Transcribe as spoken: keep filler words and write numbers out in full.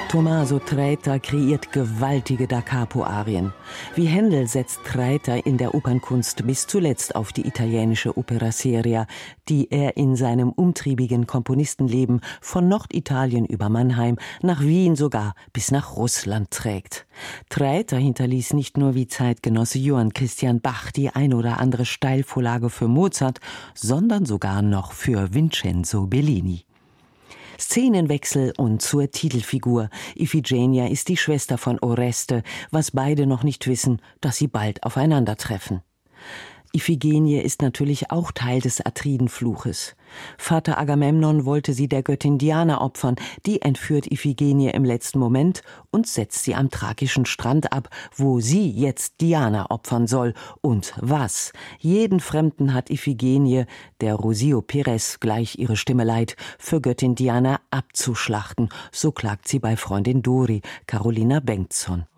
Tommaso Traetta kreiert gewaltige Da Capo-Arien. Wie Händel setzt Traetta in der Opernkunst bis zuletzt auf die italienische Opera seria, die er in seinem umtriebigen Komponistenleben von Norditalien über Mannheim nach Wien sogar bis nach Russland trägt. Traetta hinterließ nicht nur wie Zeitgenosse Johann Christian Bach die ein oder andere Steilvorlage für Mozart, sondern sogar noch für Vincenzo Bellini. Szenenwechsel und zur Titelfigur. Iphigenia ist die Schwester von Oreste, was beide noch nicht wissen, dass sie bald aufeinandertreffen. Iphigenie ist natürlich auch Teil des Atridenfluches. Vater Agamemnon wollte sie der Göttin Diana opfern, die entführt Iphigenie im letzten Moment und setzt sie am thrakischen Strand ab, wo sie jetzt Diana opfern soll. Und was? Jeden Fremden hat Iphigenie, der Rosio Perez gleich ihre Stimme leiht, für Göttin Diana abzuschlachten, so klagt sie bei Freundin Dori, Carolina Bengtsson.